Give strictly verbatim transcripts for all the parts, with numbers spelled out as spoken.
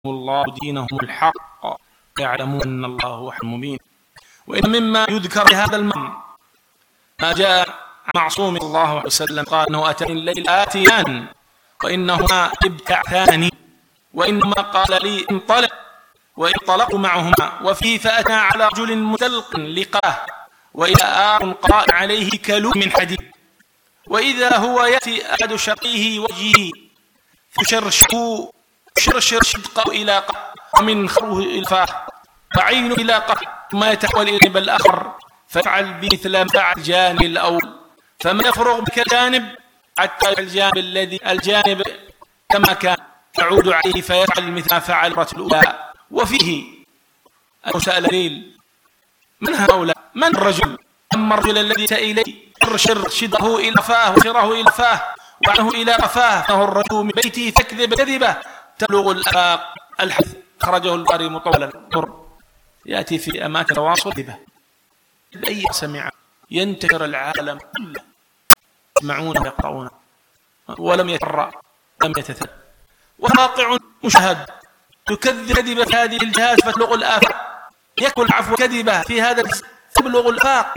الله دينهم الحق يعلمون أن الله هو المبين. وإن مما يذكر في هذا المعنى ما جاء معصوم الله عليه وسلم قال أنه أتاني الليل آتيان وإنهما ابتعثاني وإنما قال لي انطلق وانطلقوا معهما وفيه فأتى على رجل متلق لقاه وإذا آخر قائم عليه كلوب من حديد وإذا هو يأتي أحد شقيه وجهه فشرشه شرشر شدقه إلى قه ومن خروه إلى فاه وعينه إلى قه ثم يتحول إلى الجانب الآخر فيفعل بمثل ما فعل الجانب الأول فما يفرغ بك الجانب حتى الجانب الذي الجانب كما كان يعود عليه فيفعل مثل ما فعل المرة الأولى. وفيه سأل ليل من هؤلاء؟ من الرجل؟ أما الرجل الذي أتى إليه يرشر شده إلى فاه وشره إلى فاه وعنه إلى قفاه فهو الرجل من بيته تكذب كذبة تبلغ الآفاق. الحديث خرجه البخاري مطولا يأتي في أماكن تواصل كذبة أي سمع ينتشر العالم كله يسمعون ويقرؤون ولم يترى لم يتثبت وواقع مشاهد تكذب كذبة هذه الجهاز فتبلغ الآفاق يكل عفو كذبة في هذا تبلغ الآفاق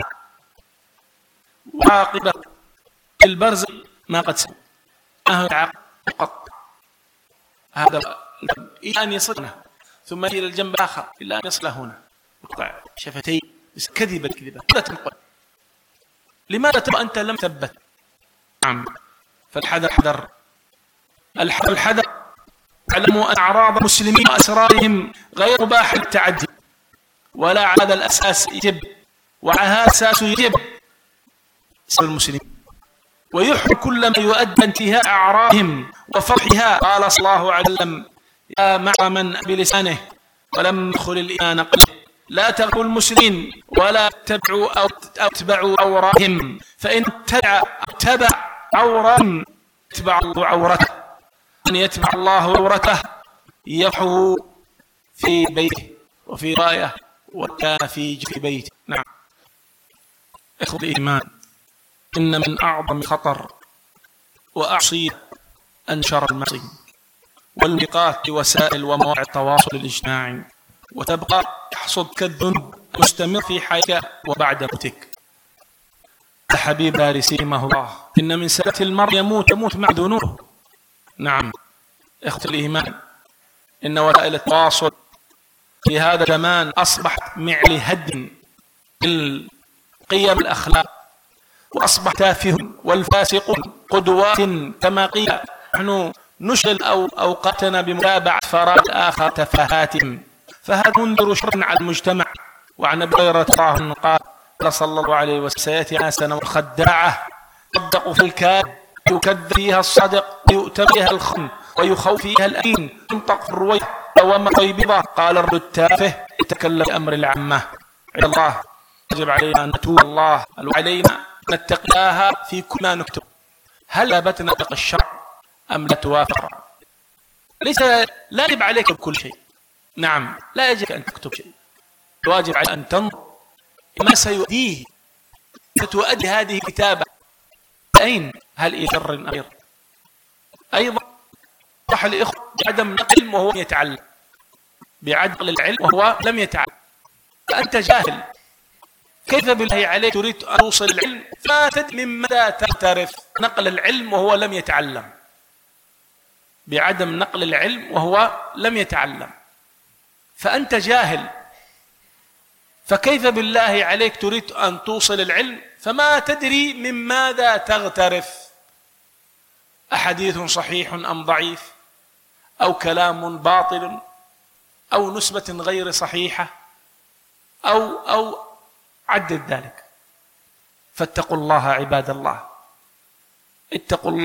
وعاقبة البرز ما قد سمع أهل عقب قط هذا إلى أن يصلنا ثم إلى الجنب الآخر إلى أن يصل هنا يقطع شفتيه كذبة كذبة لا تنقل. لماذا ترى أنت لم تثبت؟ نعم فالحذر حذر الحذر الحذر علموا أن أعراض المسلمين وأسرارهم غير مباح للتعدي ولا على هذا الأساس يجب وعلى هذا الأساس يجب سر المسلمين ويحرم كل ما يؤدي انتهاء أعراضهم وفضحها. قال صلى الله عليه وسلم يا مع من بلسانه ولم يدخل الإيمان قلبه لا تغلوا المسلمين ولا تتبعوا أو تتبعوا عوراتهم فإن تبع تبع عوراتهم يتبع الله عورته أن يتبع الله عورته يفحه في بيته وفي راية وكان في جف بيته. نعم إخوة الإيمان إن من أعظم خطر وأعصية أنشر المعصية والميقات بوسائل ومواقع التواصل الاجتماعي وتبقى تحصد كالذنب مستمر في حياتك وبعد موتك. الحبيب دارسي رحمه الله إن من سنة المرء يموت يموت مع ذنوبه. نعم إخوة الإيمان إن وسائل التواصل في هذا الزمان أصبحت معل هدم القيم الأخلاق وأصبح تافهون والفاسقون قدوات كما قيل نحن نشغل أو أوقاتنا بمتابعة فرائض آخر تفاهاتهم فهذا منذر شر على المجتمع. وعن أبي هريرة قال قال صلى الله عليه وسلم سيأتي ناسا خداعة يصدق في الكاذب يكذب فيها الصدق يؤتى بها الخن ويخوف فيها الأمين ينطق في الروية وما طيبضة. قال الرجل التافه يتكلم بأمر العامة. عند الله يجب علينا أن نتوب الله وعلينا نتقيها في كل ما نكتب. هل ثبتنا نطق الشرع أم لا توافق؟ ليس لا يجب عليك بكل شيء. نعم لا يجب أن تكتب شيء واجب على أن تنظر ما سيؤديه ستؤدي هذه الكتابة أين هل إلى شر أم خير. أيضا صح الإخوة بعدم نقل وهو يتعلم بعدم العلم وهو لم يتعلم فأنت جاهل كيف بالله عليك تريد أن توصل العلم فلا تدري من ماذا تغترف نقل العلم وهو لم يتعلم بعدم نقل العلم وهو لم يتعلم فأنت جاهل فكيف بالله عليك تريد أن توصل العلم فما تدري من ماذا تغترف أحاديث صحيح أم ضعيف أو كلام باطل أو نسبة غير صحيحة أو أو عدد ذلك. فاتقوا الله عباد الله اتقوا الله.